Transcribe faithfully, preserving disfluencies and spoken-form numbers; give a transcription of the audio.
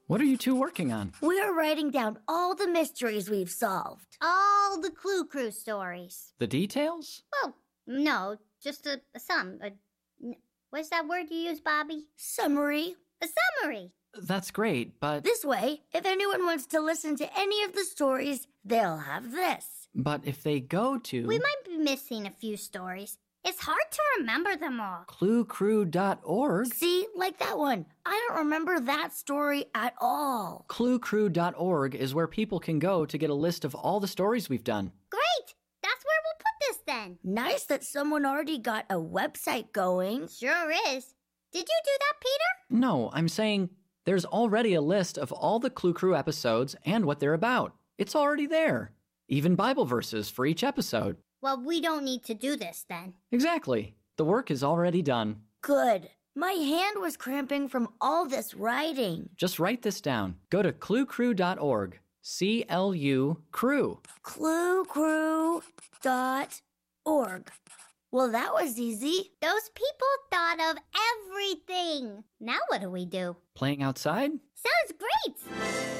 What are you two working on? We're writing down all the mysteries we've solved. All the Clue Crew stories. The details? Well, no, just a, a sum. A, what's that word you use, Bobby? Summary. A summary. That's great, but... This way, if anyone wants to listen to any of the stories, they'll have this. But if they go to... We might be missing a few stories. It's hard to remember them all. clue crew dot org? See, like that one. I don't remember that story at all. clue crew dot org is where people can go to get a list of all the stories we've done. Great! That's where we'll put this then. Nice that someone already got a website going. Sure is. Did you do that, Peter? No, I'm saying there's already a list of all the Clue Crew episodes and what they're about. It's already there. Even Bible verses for each episode. Well, we don't need to do this then. Exactly. The work is already done. Good. My hand was cramping from all this writing. Just write this down. Go to clue crew dot org. C L U Crew. clue crew dot org. Well, that was easy. Those people thought of everything. Now what do we do? Playing outside? Sounds great!